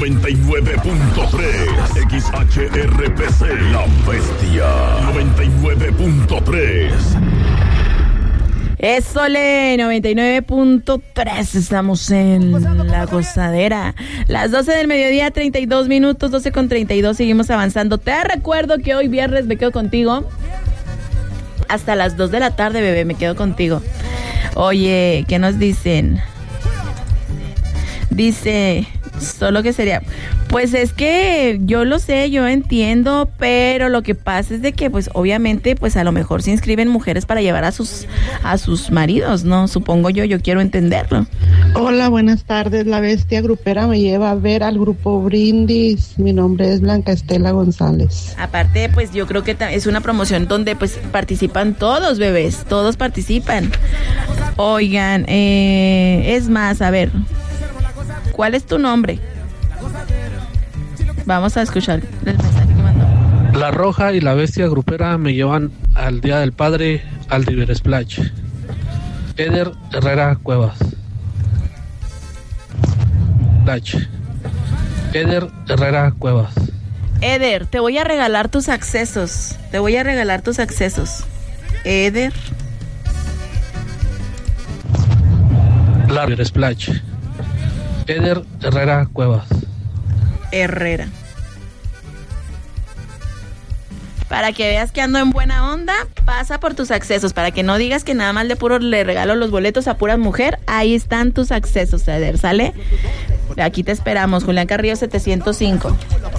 99.3 XHRPC, La Bestia. 99.3. Esole, 99.3, estamos en La Gozadera. Las 12 del mediodía, 32 minutos, 12:32, seguimos avanzando. Te recuerdo que hoy viernes me quedo contigo. Hasta las 2 de la tarde, bebé, me quedo contigo. Oye, ¿qué nos dicen? Dice, solo que sería... Pues es que yo lo sé, yo entiendo, pero lo que pasa es de que, pues, obviamente, pues, a lo mejor se inscriben mujeres para llevar a sus maridos, ¿no? Supongo yo quiero entenderlo. Hola, buenas tardes. La Bestia Grupera me lleva a ver al grupo Brindis. Mi nombre es Blanca Estela González. Aparte, pues, yo creo que es una promoción donde, pues, participan todos, bebés, todos participan. Oigan, es más, a ver, ¿cuál es tu nombre? Vamos a escuchar el mensaje que mandó. La Roja y la Bestia Grupera me llevan al Día del Padre al River Splash. Eder Herrera Cuevas. Eder Herrera Cuevas. Eder, te voy a regalar tus accesos. Eder. La River Splash. Eder Herrera Cuevas. Herrera. Para que veas que ando en buena onda, pasa por tus accesos, para que no digas que nada más de puro le regalo los boletos a pura mujer. Ahí están tus accesos, Eder, ¿sale? Aquí te esperamos, Julián Carrillo 705.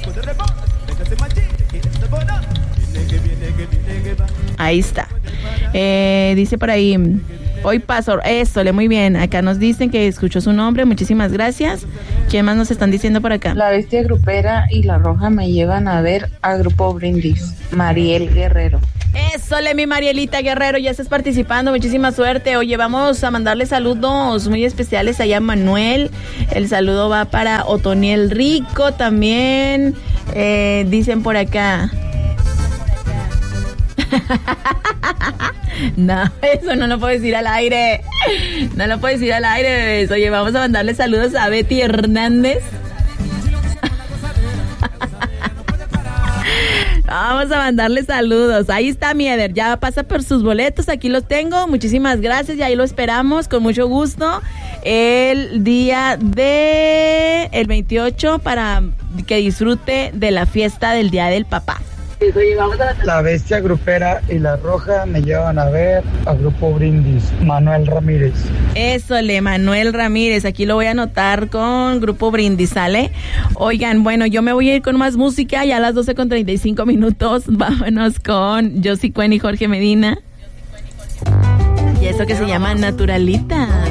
Ahí está. Dice por ahí, hoy paso, eso, muy bien. Acá nos dicen que escuchó su nombre, muchísimas gracias. ¿Quién más nos están diciendo por acá? La Bestia Grupera y La Roja me llevan a ver a Grupo Brindis. Mariel Guerrero. Eso, mi Marielita Guerrero, ya estás participando, muchísima suerte. Oye, vamos a mandarle saludos muy especiales allá a Manuel. El saludo va para Otoniel Rico también. Dicen por acá. No, eso no lo puedo decir al aire. No lo puedo decir al aire, bebés. Oye, vamos a mandarle saludos a Betty Hernández. Vamos a mandarle saludos. Ahí está mi Eder. Ya pasa por sus boletos. Aquí los tengo. Muchísimas gracias. Y ahí lo esperamos con mucho gusto. El día de el 28 para que disfrute de la fiesta del Día del Papá. La Bestia Grupera y La Roja me llevan a ver al Grupo Brindis. Manuel Ramírez. Eso, Manuel Ramírez. Aquí lo voy a anotar con Grupo Brindis, ¿sale? Oigan, bueno, yo me voy a ir con más música. Ya a las 12:35. Vámonos con Josie Cuen y Jorge Medina. Y eso que se llama Naturalita.